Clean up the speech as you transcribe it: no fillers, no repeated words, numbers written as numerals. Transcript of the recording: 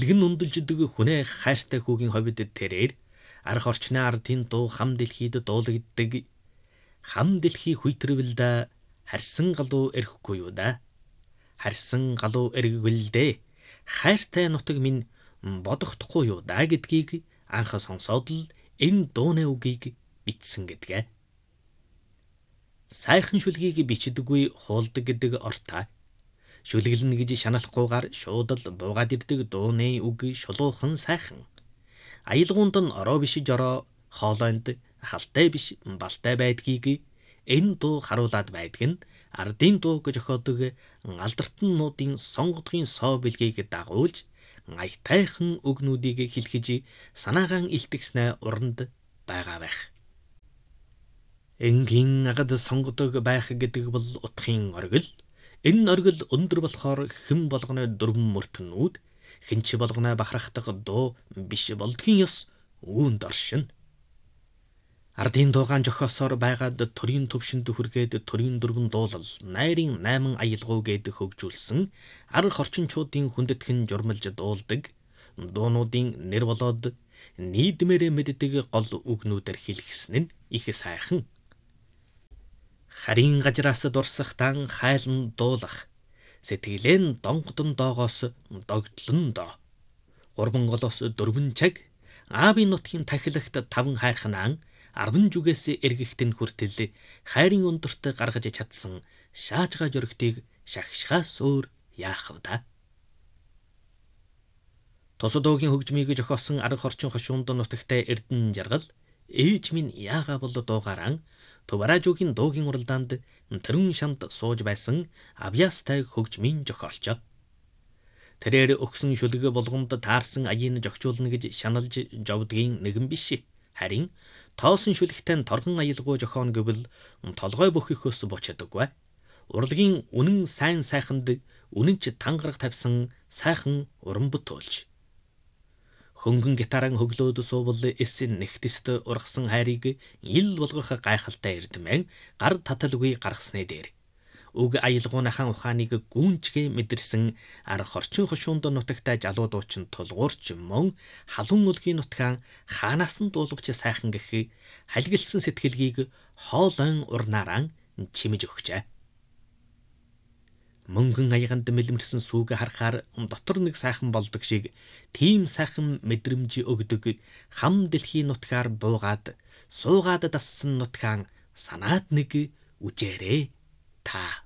бэлгэн ундалждаг хүнээ хайртай хүүгийн ховид тэрээр арх орчны ардын дуу хам дэлхийд дуулагддаг. Хам дэлхий хүйтрэвэл да харьсан галуу эрэхгүй юу да. Харьсан галуу эргвэл дээ. Хайртай нутаг минь бодохдохгүй юу да гэдгийг анх сонсоод л энэ дууны үгийг бичсэн гэдгээ. Сайхан шүлгийг бичдэггүй хуулдаг гэдэг ортой. Шүлгэлнэ гэж шаналхгүйгээр шууд л буугаад ирдэг дууны үг шулуухан сайхан. Аялгуунд нь ороо биш жороо, хоолойнд халтай биш балтай байдгийг энэ дуу харуулад байдаг нь ардын дуу гэж зохиодог алдартнуудын сонгодгийн соо бэлгийг дагуулж аятайхан үгнүүдийг хэлхэж санаагаан илтгэснэ уранд байгаа байх. Энгийн агад сонгодог байх гэдэг бол утгын оргил. Энэ оргил өндөр болохоор хэн болгоно дөрвөн мөртнүүд, хэн ч болгоно бахархдаг дуу биш болдгийн ёс үүнд оршин. Ардын дуугаан жохосоор байгаад төрийн төвшөнд хүргээд төрийн дөрвөн дуулал найрын 8 аялгау гээд хөгжүүлсэн арга орчинчуудын хүндэтгэн журмалж дуулдаг дуунуудын нэр болоод нийдмээр мэддэг гол үгнүүдээр хэлгэсэн нь их сайхан. Харийн гажраас дурсахтан хайлан дуулах. Сэтгэлэн донгодон доогоос догтлон доо. Гурван голоос дөрвөн чаг. Аавын нутгийн тахилагт таван хайрхнаан 10 жүгээс эргэхтэн хүртэл хайрын өндөрт гаргаж чадсан шаажгаа жөрөгтийг шагшгаас өөр яах вэ да? Тосодоогийн хөгжмийг зохиосон арга орчин хошуунд нутагтай эрдэн жаргал ээж минь яага бол дуугаран Туваражуугийн дуугийн уралдаанд тэрүүн шанд сууж байсан авьяастай хөгжмийн зохиолч. Тэрээр өгсөн шүлэг болгонд таарсан аяын зохицуулна гэж шаналж жовдгийн нэгэн биш. Харин тоосон шүлэгтэй торгон аялгуу зохион гэвэл толгой бөхөхөөс бочдоггүй. Урлагийн үнэн сайн сайханд үнэнч тангараг тавьсан сайхан уран бүтээлч. Хөнгөн гитаран хөглөөд суувал эссэн нэгтэст ургасан хайрыг ил болгох гайхалтай эрдэмэн гар таталгүй гаргасны дээр. Уг аялгууныхан ухааныг гүнчгээ мэдэрсэн арга орчин хошуунд нутагтай жалуудуучин тулгуурч мөн халуун өлгийн нутгаан хаанаас нь дуулавч сайхан гэх халгилсан сэтгэлгийг хоолойн урнаараа чимэж өгчээ. Мөнгөн аяганд мэлмэрсэн сүг харахаар дотор нэг сайхан болдог шиг тийм сайхан мэдрэмж өгдөг хам дэлхийн нутгаар буугаад суугаад дассан нутгаан санаад нэг үжээрээ та.